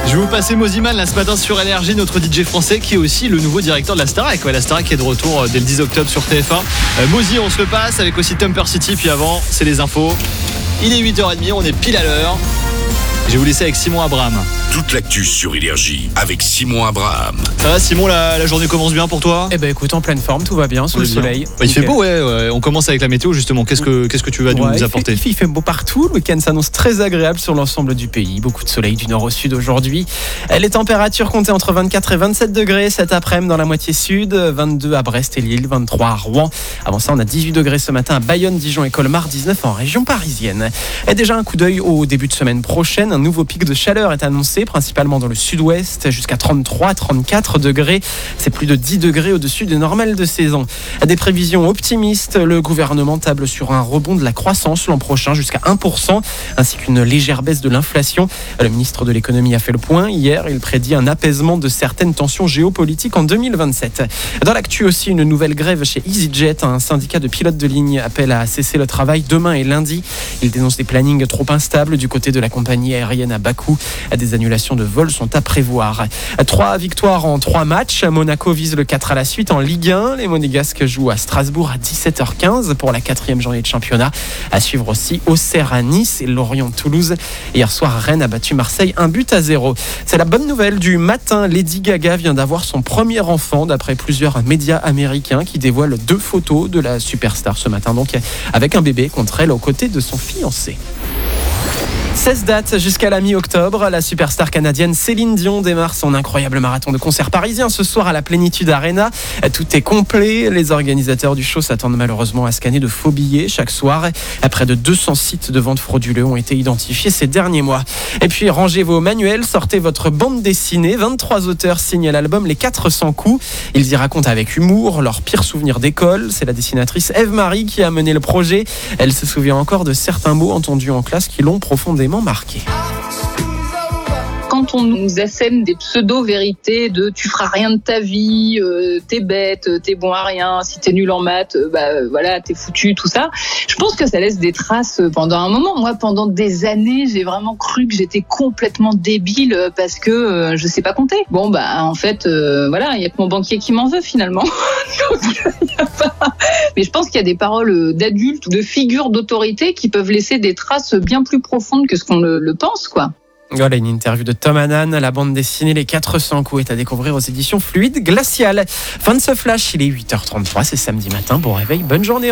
Je vais vous passer Moziman là ce matin sur Énergie, notre DJ français qui est aussi le nouveau directeur de la Starac. Ouais, la Starac est de retour dès le 10 octobre sur TF1. Mozi, on se le passe avec aussi Thumper City. Puis avant, c'est les infos. Il est 8h30, on est pile à l'heure. Je vais vous laisser avec Simon Abraham. Toute l'actu sur Énergie avec Simon Abraham. Ça va Simon, la journée commence bien pour toi? Eh ben écoute, en pleine forme, tout va bien sous le soleil. Il fait beau, ouais. On commence avec la météo justement. Qu'est-ce que tu vas nous apporter? Il fait beau partout. Le week-end s'annonce très agréable sur l'ensemble du pays. Beaucoup de soleil du nord au sud aujourd'hui. Les températures comptaient entre 24 et 27 degrés cet après-midi dans la moitié sud. 22 à Brest et Lille, 23 à Rouen. Avant ça, on a 18 degrés ce matin à Bayonne, Dijon et Colmar, 19 en région parisienne. Et déjà un coup d'œil au début de semaine prochaine. Un nouveau pic de chaleur est annoncé, principalement dans le sud-ouest, jusqu'à 33 à 34 degrés. C'est plus de 10 degrés au-dessus des normales de saison. Des prévisions optimistes, le gouvernement table sur un rebond de la croissance l'an prochain jusqu'à 1%, ainsi qu'une légère baisse de l'inflation. Le ministre de l'économie a fait le point hier. Il prédit un apaisement de certaines tensions géopolitiques en 2027. Dans l'actu aussi, une nouvelle grève chez EasyJet. Un syndicat de pilotes de ligne appelle à cesser le travail demain et lundi. Il dénonce des plannings trop instables du côté de la compagnie aérienne à Bakou. Des annulations de vols sont à prévoir. 3 victoires en 3 matchs. Monaco vise le 4 à la suite en Ligue 1. Les Monégasques jouent à Strasbourg à 17h15 pour la 4e journée de championnat. À suivre aussi Auxerre à Nice et Lorient-Toulouse. Hier soir, Rennes a battu Marseille 1-0. C'est la bonne nouvelle du matin. Lady Gaga vient d'avoir son premier enfant d'après plusieurs médias américains qui dévoilent 2 photos de la superstar ce matin. Donc avec un bébé contre elle aux côtés de son fiancé. 16 dates jusqu'à la mi-octobre. La superstar canadienne Céline Dion démarre son incroyable marathon de concerts parisiens ce soir à la Plénitude Arena. Tout est complet. Les organisateurs du show s'attendent malheureusement à scanner de faux billets chaque soir. Près de 200 sites de vente frauduleux ont été identifiés ces derniers mois. Et puis rangez vos manuels, sortez votre bande dessinée. 23 auteurs signent l'album Les 400 coups. Ils y racontent avec humour leurs pires souvenirs d'école. C'est la dessinatrice Eve-Marie qui a mené le projet. Elle se souvient encore de certains mots entendus en classe qui l'ont profondément marqué. Quand on nous assène des pseudo-vérités de tu feras rien de ta vie, t'es bête, t'es bon à rien, si t'es nul en maths, voilà, t'es foutu, tout ça. Je pense que ça laisse des traces pendant un moment. Moi, pendant des années, j'ai vraiment cru que j'étais complètement débile parce que je sais pas compter. Bon, en fait, voilà, il y a que mon banquier qui m'en veut finalement. Mais je pense qu'il y a des paroles d'adultes ou de figures d'autorité qui peuvent laisser des traces bien plus profondes que ce qu'on le pense, quoi. Voilà une interview de Tom Hannan. La bande dessinée Les 400 coups est à découvrir aux éditions Fluide Glacial. Fin de ce flash, il est 8h33, c'est samedi matin. Bon réveil, bonne journée.